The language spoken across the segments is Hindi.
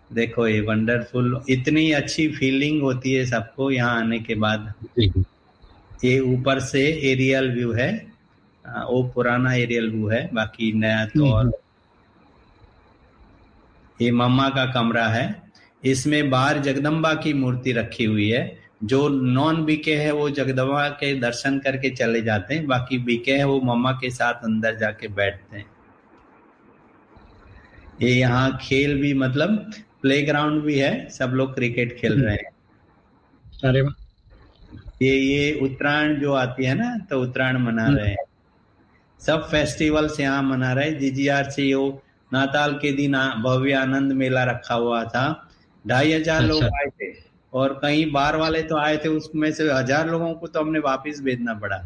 देखो ये वंडरफुल, इतनी अच्छी फीलिंग होती है सबको यहाँ आने के बाद। जी। ये ऊपर से एरियल व्यू है, वो पुराना एरियल व्यू है, बाकी नया तो और। ये मम्मा का कमरा है, इसमें बाहर जगदम्बा की मूर्ति रखी हुई है। जो नॉन बीके है वो जगदम्बा के दर्शन करके चले जाते हैं, बाकी बीके है वो मम्मा के साथ अंदर जाके बैठते हैं। ये यहाँ खेल भी, मतलब प्लेग्राउंड भी है, सब लोग क्रिकेट खेल रहे हैं। अरे वाह। ये उत्तरायण जो आती है ना, तो उत्तरायण मना रहे हैं, सब फेस्टिवल्स यहाँ मना रहे। जीजीआरसी नाताल के दिन भव्य आनंद मेला रखा हुआ था, 2,500 लोग अच्छा। आए थे। और कई बार वाले तो आए थे, उसमें से 1,000 लोगों को तो हमने वापस भेजना पड़ा।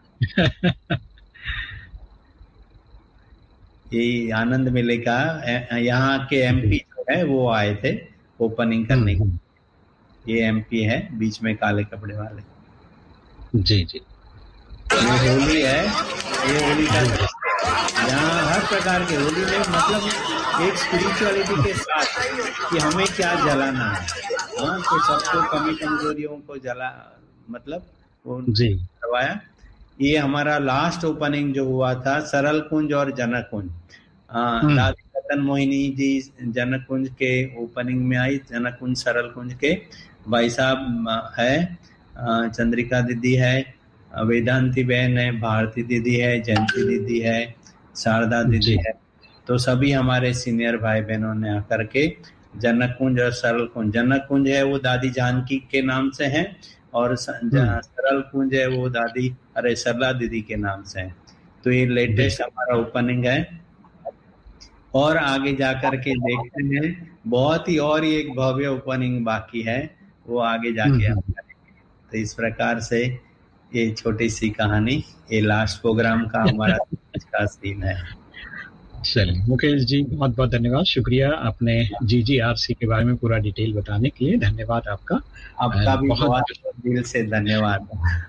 ये आनंद मेले का यहाँ के एमपी जो है वो आए थे ओपनिंग करने के। ये एमपी है बीच में काले कपड़े वाले। जी जी। ये होली है, ये होली का यहाँ हर प्रकार की होली में, मतलब एक स्पिरिचुअलिटी के साथ कि हमें क्या जलाना है। हाँ, तो सबको कमी कमजोरियों को जला, मतलब वो जी। करवाया। ये हमारा लास्ट ओपनिंग जो हुआ था सरल कुंज और जनक कुंज, दादी रतन मोहिनी जी जनक कुंज के ओपनिंग में आई। जनक कुंज सरल कुंज के भाई साहब है, चंद्रिका दीदी है, वेदांती बहन है, भारती दीदी है, जयंती दीदी है, शारदा दीदी है। तो सभी हमारे सीनियर भाई बहनों ने आकर के जनक कुंज और सरल कुंज, जनक कुंज है वो दादी जानकी के नाम से है, और सरल कुंज है वो दादी सरला दीदी के नाम से है। तो ये लेटेस्ट हमारा ओपनिंग है, और आगे जाकर के देखते हैं बहुत ही, और ये एक भव्य ओपनिंग बाकी है, वो आगे जाके हम करेंगे। तो इस प्रकार से ये छोटी सी कहानी, ये लास्ट प्रोग्राम का हमारा का सीन है। चलिए मुकेश जी, बहुत बहुत धन्यवाद, शुक्रिया आपने जीजीआरसी के बारे में पूरा डिटेल बताने के लिए। धन्यवाद आपका। आपका भी बहुत दिल से धन्यवाद।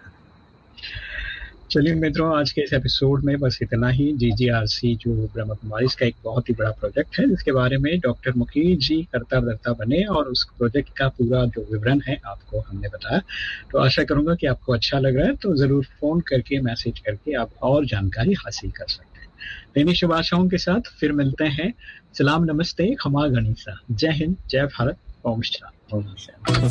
चलिए मित्रों, आज के इस एपिसोड में बस इतना ही। जीजीआरसी जो ब्रह्मा कुमारी का एक बहुत ही बड़ा प्रोजेक्ट है, जिसके बारे में डॉक्टर मुकेश जी करता धरता बने और उस प्रोजेक्ट का पूरा जो विवरण है आपको हमने बताया। तो आशा करूंगा कि आपको अच्छा लग रहा है, तो जरूर फोन करके मैसेज करके आप और जानकारी हासिल कर सकते हैं। इन्हीं शुभ आशाओं के साथ फिर मिलते हैं। सलाम, नमस्ते, खमा गणिसा, जय हिंद, जय भारत, ओम शांति।